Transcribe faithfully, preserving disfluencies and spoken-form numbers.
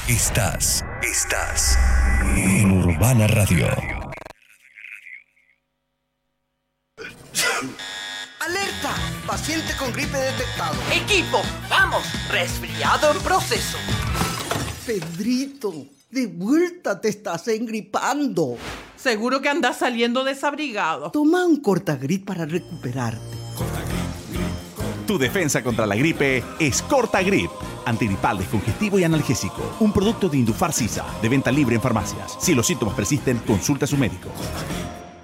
Estás, estás en Urbana Radio. ¡Alerta! Paciente con gripe detectado. Equipo, vamos, resfriado en proceso. Pedrito, de vuelta te estás engripando. Seguro que andas saliendo desabrigado. Toma un Cortagrit para recuperarte. Tu defensa contra la gripe es Cortagrip. Antigripal, descongestivo y analgésico. Un producto de Indufar Sisa, de venta libre en farmacias. Si los síntomas persisten, consulta a su médico.